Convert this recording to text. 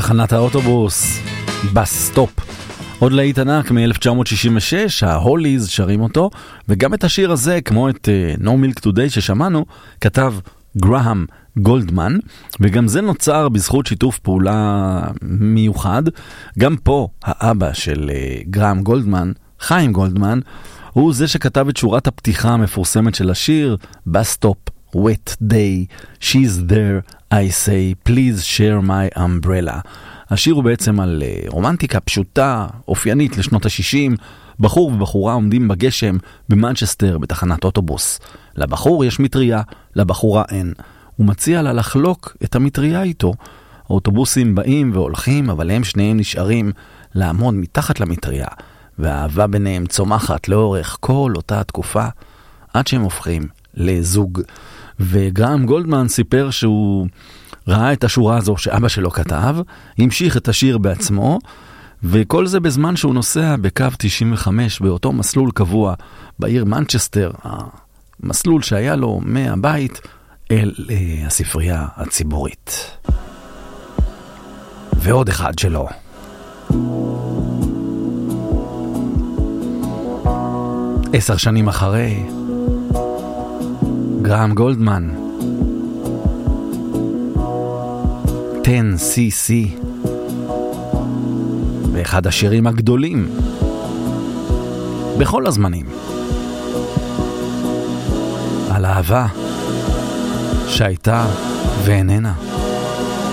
בתחנת האוטובוס, בסטופ. עוד להיט ענק מ-1966, ההוליז שרים אותו, וגם את השיר הזה, כמו את No Milk Today ששמענו, כתב גרהם גולדמן, וגם זה נוצר בזכות שיתוף פעולה מיוחד. גם פה האבא של גרהם גולדמן, חיים גולדמן, הוא זה שכתב את שורת הפתיחה המפורסמת של השיר, בסטופ, wet day, she's there, I say, please share my umbrella. השיר הוא בעצם על רומנטיקה פשוטה, אופיינית לשנות ה-60, בחור ובחורה עומדים בגשם במנצ'סטר בתחנת אוטובוס. לבחור יש מטריה, לבחורה אין. הוא מציע לה לחלוק את המטריה איתו. האוטובוסים באים והולכים, אבל הם שניהם נשארים לעמוד מתחת למטריה, והאהבה ביניהם צומחת לאורך כל אותה התקופה, עד שהם הופכים לזוג. וגרהם גולדמן סיפר שהוא ראה את השורה הזו שאבא שלו כתב, המשיך את השיר בעצמו, וכל זה בזמן שהוא נוסע בקו 95 באותו מסלול קבוע בעיר מנצ'סטר, המסלול שהיה לו מהבית אל הספרייה הציבורית. ועוד אחד שלו. עשר שנים אחרי, גרהם גולדמן, 10cc, ואחד השירים הגדולים בכל הזמנים, על אהבה שהייתה ואיננה.